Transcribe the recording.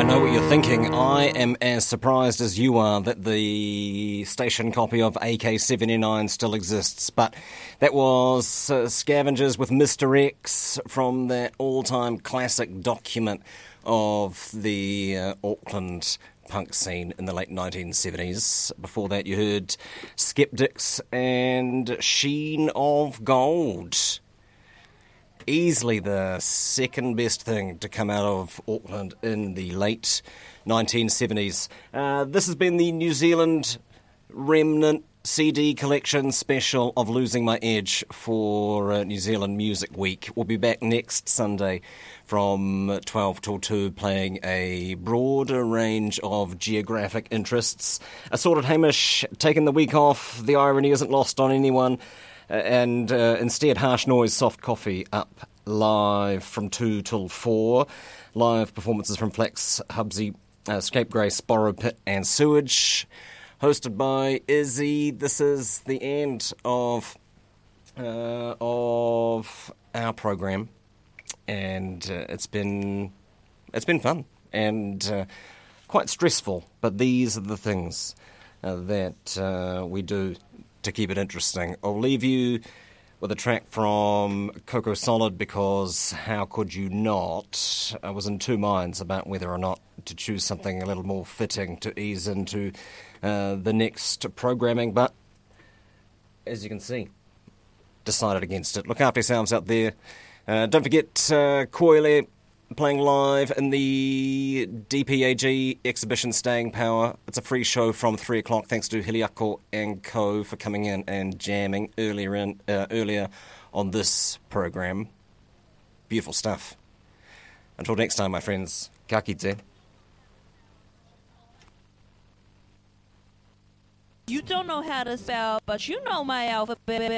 know what you're thinking. I am as surprised as you are that the station copy of AK-79 still exists. But that was Scavengers with Mr. X from that all-time classic document of the Auckland punk scene in the late 1970s. Before that, you heard Skeptics and Sheen of Gold. Easily the second best thing to come out of Auckland in the late 1970s. This has been the New Zealand Remnant CD collection special of Losing My Edge for New Zealand Music Week. We'll be back next Sunday from 12 till 2 playing a broader range of geographic interests. Assorted Hamish taking the week off. The irony isn't lost on anyone. And instead, Harsh Noise, Soft Coffee up live from 2 till 4. Live performances from Flex, Hubsy, Scapegrace, Borrow Pit and Sewage. Hosted by Izzy. This is the end of our program. And it's been fun and quite stressful. But these are the things that we do to keep it interesting. I'll leave you with a track from Coco Solid because how could you not? I was in two minds about whether or not to choose something a little more fitting to ease into the next programming, but as you can see, decided against it. Look after yourselves out there. Don't forget Koile playing live in the DPAG exhibition Staying Power. It's a free show from 3 o'clock. Thanks to Hiliako and Co for coming in and jamming earlier on this program. Beautiful stuff. Until next time, my friends. Ka kite. You don't know how to spell, but you know my alphabet.